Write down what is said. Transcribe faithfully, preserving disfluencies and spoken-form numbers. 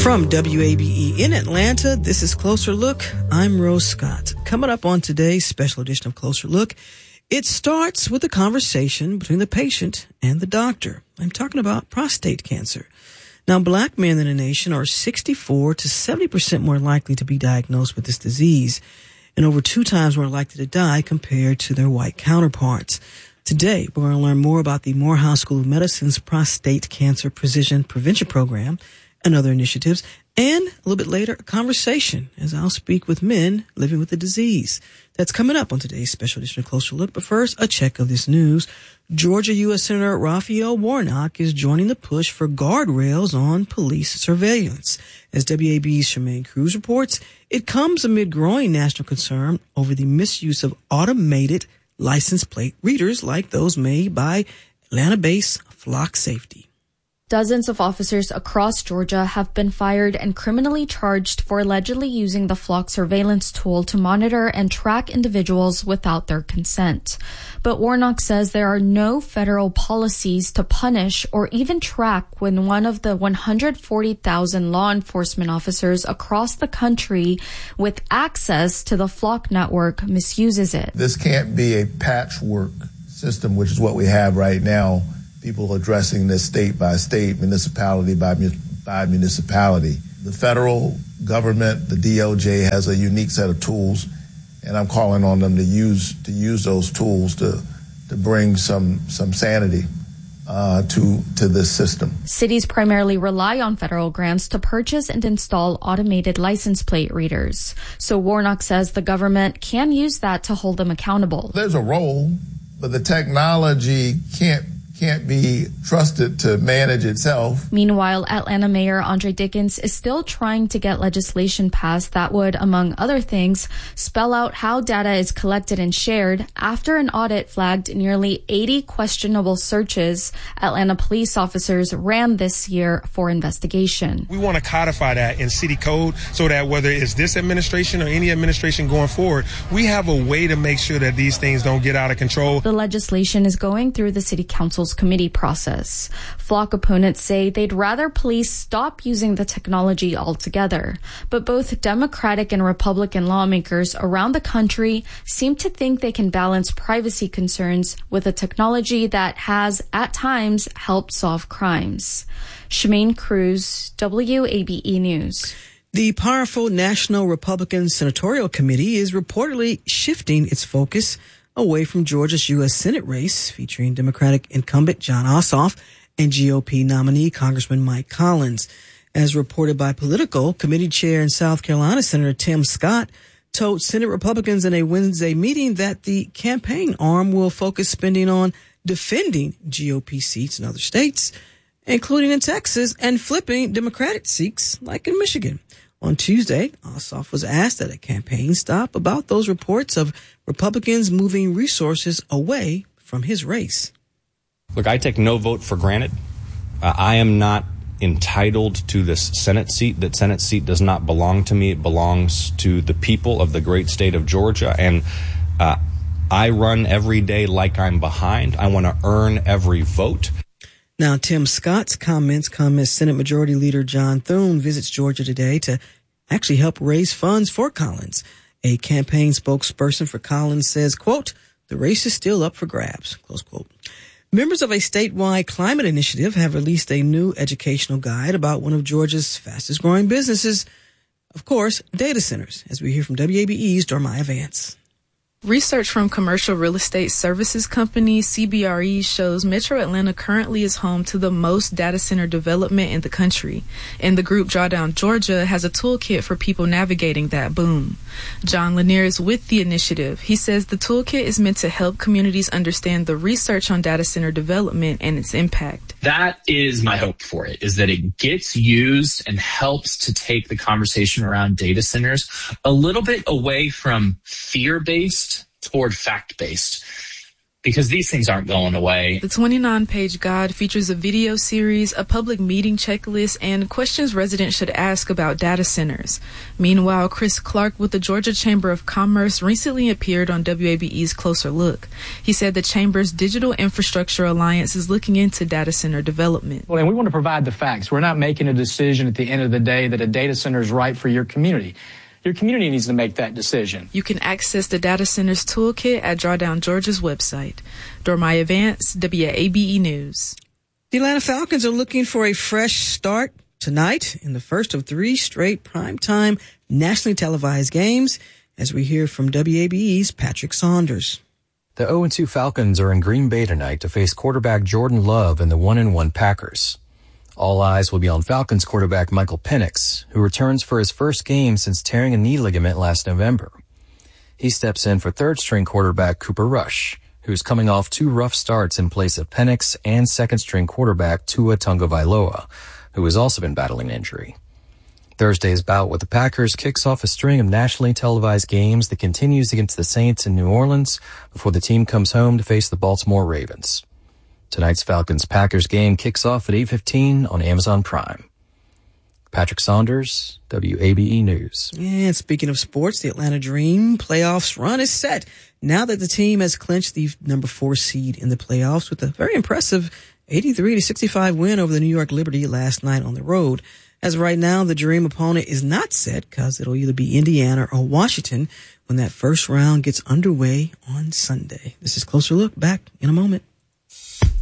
From W A B E in Atlanta, this is Closer Look. I'm Rose Scott. Coming up on today's special edition of Closer Look, it starts with a conversation between the patient and the doctor. I'm talking about prostate cancer. Now, black men in the nation are sixty-four to seventy percent more likely to be diagnosed with this disease and over two times more likely to die compared to their white counterparts. Today, we're going to learn more about the Morehouse School of Medicine's Prostate Cancer Precision Prevention Program and other initiatives, and a little bit later, a conversation as I'll speak with men living with the disease. That's coming up on today's special edition of Closer Look. But first, a check of this news. Georgia U S Senator Raphael Warnock is joining the push for guardrails on police surveillance. As W A B E's Shemaine Cruz reports, it comes amid growing national concern over the misuse of automated license plate readers like those made by Atlanta-based Flock Safety. Dozens of officers across Georgia have been fired and criminally charged for allegedly using the Flock surveillance tool to monitor and track individuals without their consent. But Warnock says there are no federal policies to punish or even track when one of the one hundred forty thousand law enforcement officers across the country with access to the Flock network misuses it. This can't be a patchwork system, which is what we have right now. People addressing this state by state, municipality by, by municipality. The federal government, the D O J, has a unique set of tools, and I'm calling on them to use to use those tools to to bring some some sanity uh, to to this system. Cities primarily rely on federal grants to purchase and install automated license plate readers. So Warnock says the government can use that to hold them accountable. There's a role, but the technology can't can't be trusted to manage itself. Meanwhile, Atlanta Mayor Andre Dickens is still trying to get legislation passed that would, among other things, spell out how data is collected and shared after an audit flagged nearly eighty questionable searches Atlanta police officers ran this year for investigation. We want to codify that in city code so that whether it's this administration or any administration going forward, we have a way to make sure that these things don't get out of control. The legislation is going through the city council's committee process. Flock opponents say they'd rather police stop using the technology altogether. But both Democratic and Republican lawmakers around the country seem to think they can balance privacy concerns with a technology that has, at times, helped solve crimes. Shemaine Cruz, W A B E News. The powerful National Republican Senatorial Committee is reportedly shifting its focus away from Georgia's U S Senate race featuring Democratic incumbent Jon Ossoff and G O P nominee Congressman Mike Collins. As reported by Politico, committee chair in South Carolina, Senator Tim Scott, told Senate Republicans in a Wednesday meeting that the campaign arm will focus spending on defending G O P seats in other states, including in Texas, and flipping Democratic seats like in Michigan. On Tuesday, Ossoff was asked at a campaign stop about those reports of Republicans moving resources away from his race. Look, I take no vote for granted. Uh, I am not entitled to this Senate seat. That Senate seat does not belong to me. It belongs to the people of the great state of Georgia. And uh, I run every day like I'm behind. I want to earn every vote. Now, Tim Scott's comments come as Senate Majority Leader John Thune visits Georgia today to actually help raise funds for Collins. A campaign spokesperson for Collins says, quote, "The race is still up for grabs," close quote. Members of a statewide climate initiative have released a new educational guide about one of Georgia's fastest growing businesses, of course, data centers, as we hear from W A B E's Dormaya Vance. Research from commercial real estate services company C B R E shows Metro Atlanta currently is home to the most data center development in the country, and the group Drawdown Georgia has a toolkit for people navigating that boom. John Lanier is with the initiative. He says the toolkit is meant to help communities understand the research on data center development and its impact. That is my hope for it, is that it gets used and helps to take the conversation around data centers a little bit away from fear-based toward fact-based. because these things aren't going away. The twenty-nine page guide features a video series, a public meeting checklist, and questions residents should ask about data centers. Meanwhile, Chris Clark with the Georgia Chamber of Commerce recently appeared on W A B E's Closer Look. He said the Chamber's Digital Infrastructure Alliance is looking into data center development. Well, and we want to provide the facts. We're not making a decision at the end of the day that a data center is right for your community. Your community needs to make that decision. You can access the Data Centers Toolkit at Drawdown Georgia's website. Dormaya Vance, W A B E News. The Atlanta Falcons are looking for a fresh start tonight in the first of three straight primetime nationally televised games, as we hear from W A B E's Patrick Saunders. The oh and two Falcons are in Green Bay tonight to face quarterback Jordan Love and the one and one Packers. All eyes will be on Falcons quarterback Michael Penix, who returns for his first game since tearing a knee ligament last November. He steps in for third-string quarterback Cooper Rush, who's coming off two rough starts in place of Penix and second-string quarterback Tua Tagovailoa, who has also been battling injury. Thursday's bout with the Packers kicks off a string of nationally televised games that continues against the Saints in New Orleans before the team comes home to face the Baltimore Ravens. Tonight's Falcons-Packers game kicks off at eight fifteen on Amazon Prime. Patrick Saunders, W A B E News. And speaking of sports, the Atlanta Dream playoffs run is set now that the team has clinched the number four seed in the playoffs with a very impressive eighty-three to sixty-five win over the New York Liberty last night on the road. As of right now, the Dream opponent is not set because it'll either be Indiana or Washington when that first round gets underway on Sunday. This is Closer Look. Back in a moment.